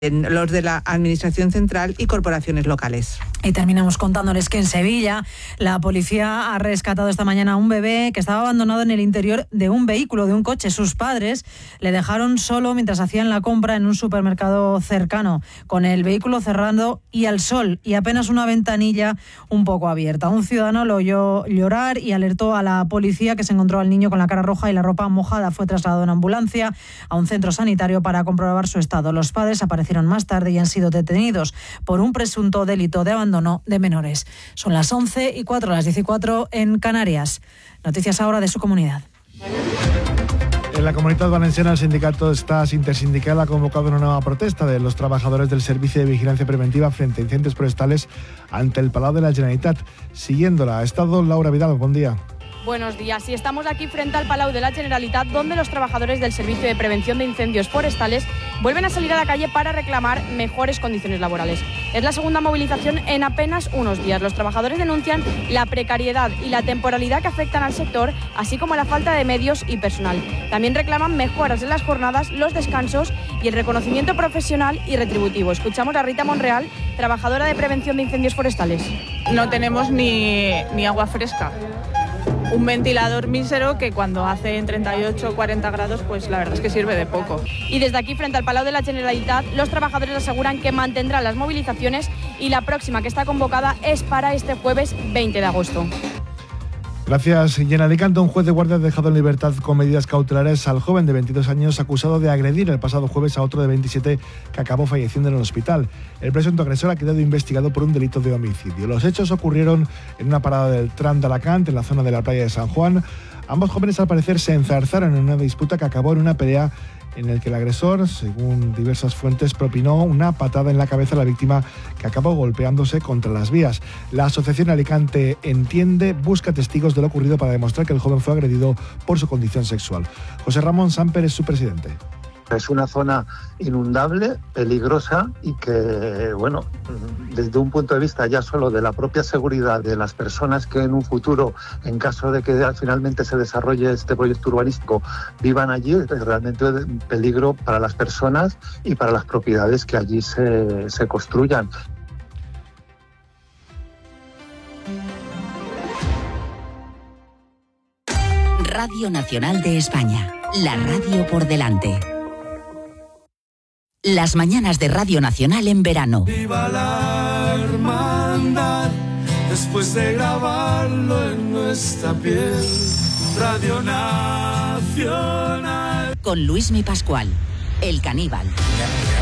en los de la Administración Central y corporaciones locales. Y terminamos contándoles que en Sevilla la policía ha rescatado esta mañana a un bebé que estaba abandonado en el interior de un vehículo, de un coche. Sus padres le dejaron solo mientras hacían la compra en un supermercado cercano, con el vehículo cerrado y al sol y apenas una ventanilla un poco abierta. Un ciudadano lo oyó llorar y alertó a la policía, que se encontró al niño con la cara roja y la ropa mojada. Fue trasladado en ambulancia a un centro sanitario para comprobar su estado. Los padres aparecieron más tarde y han sido detenidos por un presunto delito de abandono de menores. Son las 11:04, las 14 en Canarias. Noticias ahora de su comunidad. En la Comunitat Valenciana, el sindicato STAS Intersindical ha convocado una nueva protesta de los trabajadores del Servicio de Vigilancia Preventiva frente a incendios forestales ante el Palau de la Generalitat. Siguiéndola ha estado Laura Vidal. Buen día. Buenos días. Y estamos aquí frente al Palau de la Generalitat, donde los trabajadores del Servicio de Prevención de Incendios Forestales vuelven a salir a la calle para reclamar mejores condiciones laborales. Es la segunda movilización en apenas unos días. Los trabajadores denuncian la precariedad y la temporalidad que afectan al sector, así como la falta de medios y personal. También reclaman mejoras en las jornadas, los descansos y el reconocimiento profesional y retributivo. Escuchamos a Rita Monreal, trabajadora de Prevención de Incendios Forestales. No tenemos ni agua fresca. Un ventilador mísero que cuando hace 38 o 40 grados, pues la verdad es que sirve de poco. Y desde aquí, frente al Palau de la Generalitat, los trabajadores aseguran que mantendrán las movilizaciones y la próxima, que está convocada, es para este jueves 20 de agosto. Gracias. Y en Alicante, un juez de guardia ha dejado en libertad con medidas cautelares al joven de 22 años acusado de agredir el pasado jueves a otro de 27 que acabó falleciendo en el hospital. El presunto agresor ha quedado investigado por un delito de homicidio. Los hechos ocurrieron en una parada del tram de Alacant, en la zona de la playa de San Juan. Ambos jóvenes, al parecer, se enzarzaron en una disputa que acabó en una pelea en el que el agresor, según diversas fuentes, propinó una patada en la cabeza a la víctima, que acabó golpeándose contra las vías. La Asociación Alicante Entiende busca testigos de lo ocurrido para demostrar que el joven fue agredido por su condición sexual. José Ramón Samper es su presidente. Es una zona inundable, peligrosa y que, bueno, desde un punto de vista ya solo de la propia seguridad de las personas que en un futuro, en caso de que finalmente se desarrolle este proyecto urbanístico, vivan allí, es realmente un peligro para las personas y para las propiedades que allí se construyan. Radio Nacional de España, la radio por delante. Las mañanas de Radio Nacional en verano. Viva la hermandad, después de grabarlo en nuestra piel. Radio Nacional. Con Luismi Pascual, el caníbal.